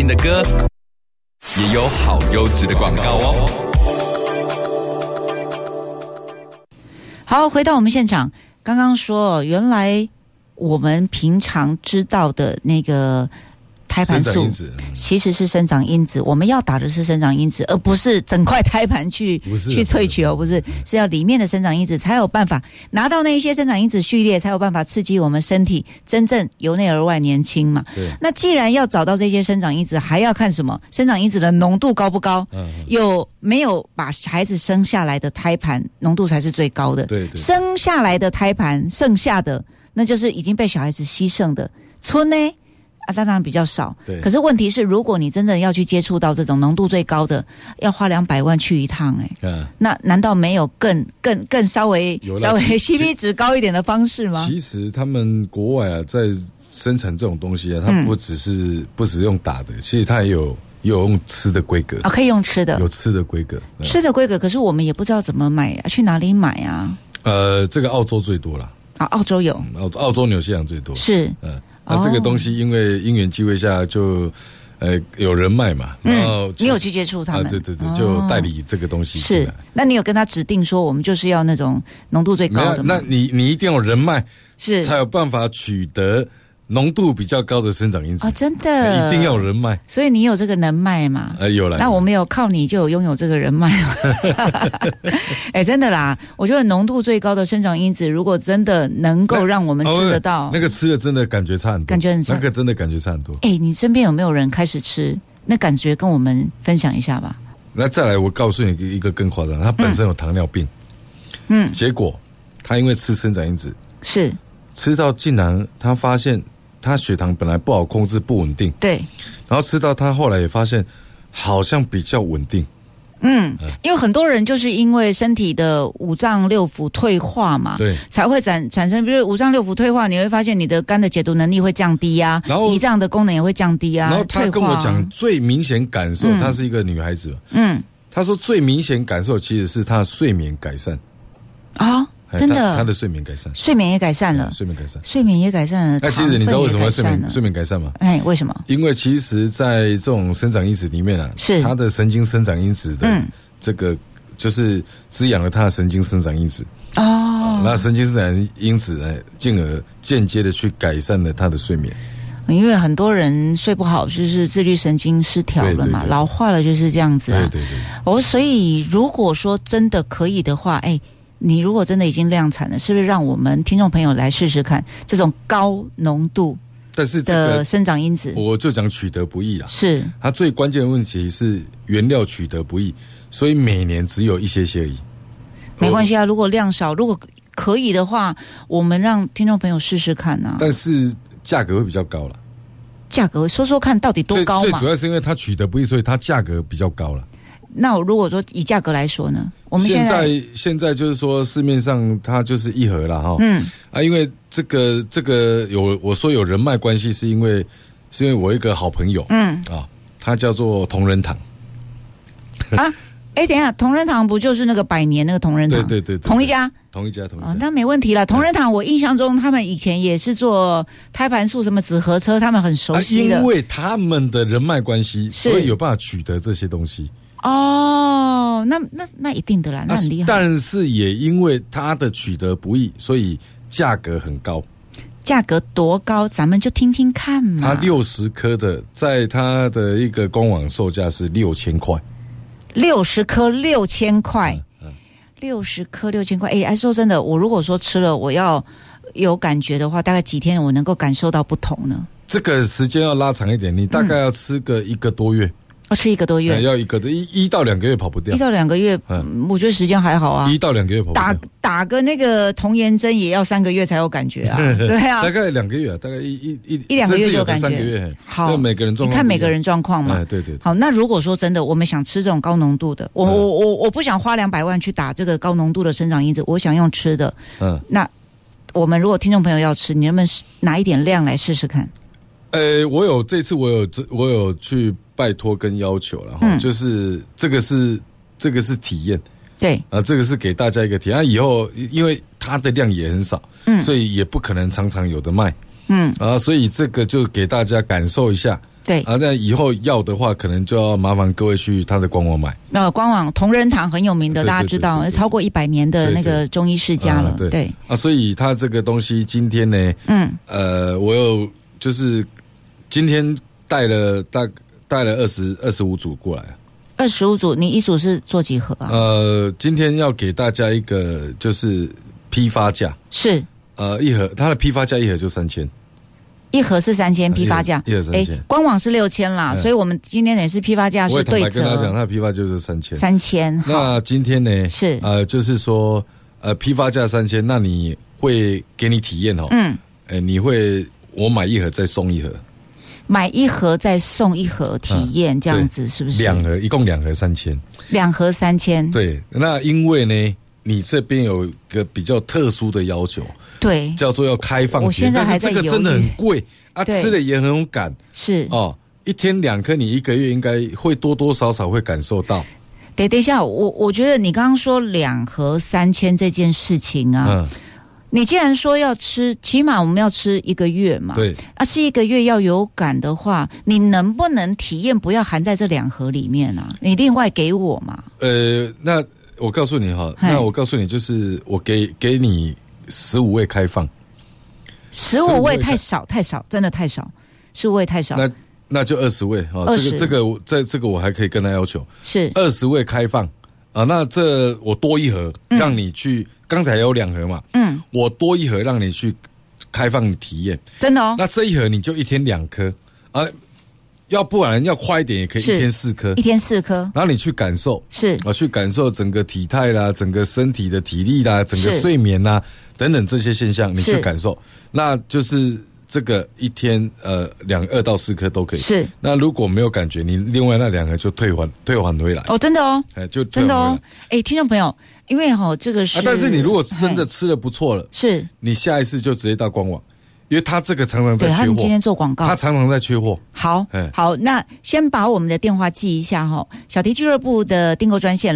听的歌，也有好优质的广告哦。 好，回到我们现场，刚刚说原来我们平常知道的那个胎盘素其实是生长因子，我们要打的是生长因子，而不是整块胎盘去萃取哦，不是，是要里面的生长因子才有办法拿到那一些生长因子序列，才有办法刺激我们身体真正由内而外年轻嘛。那既然要找到这些生长因子，还要看什么？生长因子的浓度高不高？有没有把孩子生下来的胎盘浓度才是最高的？对，生下来的胎盘剩下的，那就是已经被小孩子牺牲的，存呢？当然比较少，可是问题是，如果你真正要去接触到这种浓度最高的，要花200万去一趟，那难道没有更稍微 CP 值高一点的方式吗？ 其实他们国外啊，在生产这种东西啊，它不只是用打的，其实它也有用吃的规格可以用吃的， 有吃的规格， 吃的规格，可是我们也不知道怎么买啊，去哪里买啊？ 这个澳洲最多了澳洲有， 澳洲纽西兰最多是。那这个东西因为因缘机会下就有人脉嘛，然后你有去接触他们， 对，就代理这个东西进来。 是，那你有跟他指定说我们就是要那种浓度最高的吗？ 那你一定要有人脉，是才有办法取得浓度比较高的生长因子真的， 一定要有人脉。 所以你有这个人脉嘛？ 有了。 那我没有靠你就有拥有这个人脉嘛？真的啦，我觉得浓度最高的生长因子，如果真的能够让我们吃得到， 那个吃了真的感觉差很多， 感觉很差， 那个真的感觉差很多。 你身边有没有人开始吃？那感觉跟我们分享一下吧。 那再来，我告诉你一个更夸张，他本身有糖尿病，结果他因为吃生长因子，是吃到竟然他发现他血糖本来不好控制，不稳定，对，然后吃到他后来也发现好像比较稳定。 因为很多人就是因为身体的五脏六腑退化嘛，对，才会产生，比如五脏六腑退化，你会发现你的肝的解毒能力会降低啊，然后胰脏的功能也会降低啊。 然后他跟我讲最明显感受，她是一个女孩子，她说最明显感受其实是她的睡眠改善真的，他的睡眠改善， 睡眠也改善了， 睡眠改善， 睡眠也改善了。 那其实你知道为什么睡眠改善吗？ 为什么？ 因为其实在这种生长因子里面啊，是它的神经生长因子的这个就是滋养了它的神经生长因子那神经生长因子呢，进而间接的去改善了它的睡眠。 因为很多人睡不好，就是自律神经失调了嘛，老化了就是这样子啊。对。所以如果说真的可以的话，你如果真的已经量产了，是不是让我们听众朋友来试试看这种高浓度的生长因子？ 我就讲取得不易啦。 是， 它最关键的问题是原料取得不易，所以每年只有一些而已。 没关系啊，如果量少，如果可以的话，我们让听众朋友试试看啊。 但是价格会比较高了。 价格说说看到底多高嘛？ 最主要是因为它取得不易，所以它价格比较高了。 那如果说以价格来说呢？我们现在就是说市面上它就是一盒啦因为这个我说有人脉关系，是因为我一个好朋友他叫做同仁堂等一下，同仁堂不就是那个100年那个同仁堂？ 对， 同一家。那没问题了。同仁堂，我印象中他们以前也是做胎盘素什么纸盒车，他们很熟悉的。 因为他们的人脉关系，所以有办法取得这些东西。 那一定的啦，那很厉害。 但是也因为它的取得不易，所以价格很高。 价格多高？咱们就听听看嘛。 它60颗的，在它的一个官网售价是6000块。 60颗6000块，60颗6000块。说真的，我如果说吃了，我要有感觉的话，大概几天我能够感受到不同呢？ 这个时间要拉长一点，你大概要吃个1个多月。 吃1个多月， 要1到2个月跑不掉。 1到2个月，我觉得时间还好啊。 1到2个月跑不掉。 打个那个童颜针也要3个月才有感觉啊。对啊， 大概2个月，大概一两个月就有感觉。 3个月。 好， 每个人状况， 你看每个人状况嘛。 对。 好，那如果说真的，我们想吃这种高浓度的，我不想花200万去打这个高浓度的生长因子，我想用吃的。那我们如果听众朋友要吃，你能不能拿一点量来试试看？ 这次我有去拜托跟要求了就是这个是体验，对这个是给大家一个体验。以后因为它的量也很少，所以也不可能常常有的卖，所以这个就给大家感受一下对那以后要的话，可能就要麻烦各位去他的官网买。 官网同仁堂很有名的，大家知道，超过100年的那个中医世家了。对所以他这个东西今天呢，我有就是今天带了25组过来。 25组，你一组是做几盒啊？ 今天要给大家一个就是批发价， 是一盒，它的批发价一盒就3000， 一盒是3000，批发价一盒3000， 官网是6000啦，所以我们今天也是批发价是对折。我跟他讲，他的批发就是 3000。 那今天呢是就是说批发价3000，那你会给你体验你会我买一盒再送一盒。 买一盒再送一盒体验，这样子是不是 ？2盒，一共2盒3000。 2盒3000。 对，那因为呢，你这边有一个比较特殊的要求， 对， 叫做要开放。 我现在还在犹豫， 但是这个真的很贵啊，吃的也很有感。 是一天2颗，你1个月应该会多多少少会感受到。 等一下，我觉得你刚刚说2盒3000这件事情啊。你既然说要吃，起码我们要吃1个月嘛。 对。 吃1个月要有感的话，你能不能体验不要含在这2盒里面啊？你另外给我嘛？ 那我告诉你就是我给你15位开放。 15位太少，真的太少，15位太少。 那就20位这个我还可以跟他要求是 20位开放那这我多一盒让你去。刚才有2盒嘛，我多一盒让你去开放体验， 真的哦。 那这一盒你就一天2颗要不然要快一点也可以，一天4颗， 一天4颗， 然后你去感受， 是去感受整个体态啦，整个身体的体力啦，整个睡眠啦等等这些现象，你去感受，那就是这个一天2到4颗都可以。是，那如果没有感觉，你另外那2盒就退还回来。 真的哦， 就真的哦。 听众朋友。因为这个是但是你如果真的吃得不错了， 是你下一次就直接到官网，因为他这个常常在缺货。对， 他们今天做广告， 他常常在缺货。 好，那先把我们的电话记一下小迪俱乐部的订购专线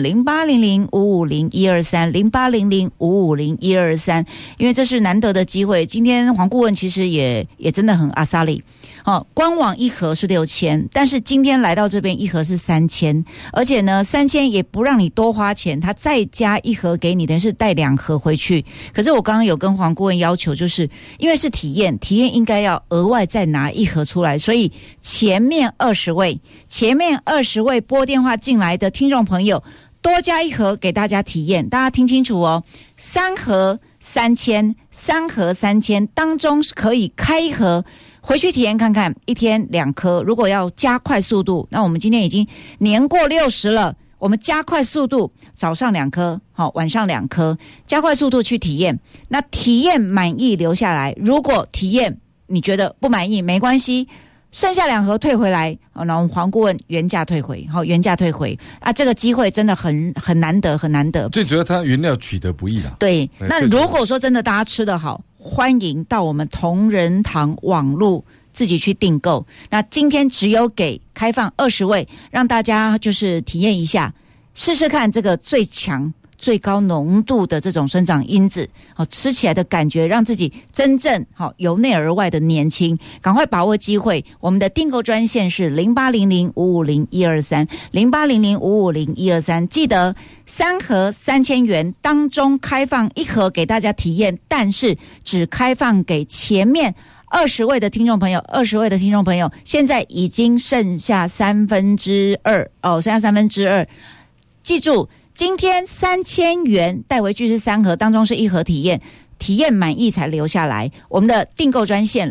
0800-550-123，0800-550-123，因为这是难得的机会。今天黄顾问其实也真的很阿萨里。官网一盒是6000，但是今天来到这边一盒是3000，而且呢3000也不让你多花钱，他再加一盒给你，等于是带2盒回去。可是我刚刚有跟黄顾问要求，就是因为是体验应该要额外再拿1盒出来，所以前面20位拨电话进来的听众朋友多加1盒给大家体验，大家听清楚哦，3盒3000，3盒3000当中是可以开1盒回去体验看看，一天2颗。如果要加快速度，那我们今天已经年过60了，我们加快速度，早上2颗，晚上2颗，加快速度去体验。那体验满意留下来，如果体验你觉得不满意没关系，剩下2盒退回来，然后黄顾问原价退回，这个机会真的很难得，很难得。 最主要它原料取得不易啦。 对，那如果说真的大家吃得好，欢迎到我们同仁堂网路自己去订购。那今天只有给开放20位，让大家就是体验一下，试试看这个最强最高浓度的这种生长因子，吃起来的感觉让自己真正由内而外的年轻。赶快把握机会，我们的订购专线是0800-550-123 0800-550-123，记得3盒3000元当中开放1盒给大家体验，但是只开放给前面20位的听众朋友，20位的听众朋友，现在已经剩下2/3剩下2/3，记住。今天3000元带回去是3盒，当中是1盒体验，体验满意才留下来。我们的订购专线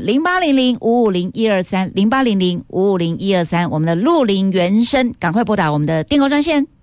0800-550-123 0800-550-123，我们的陆林原生，赶快拨打我们的订购专线。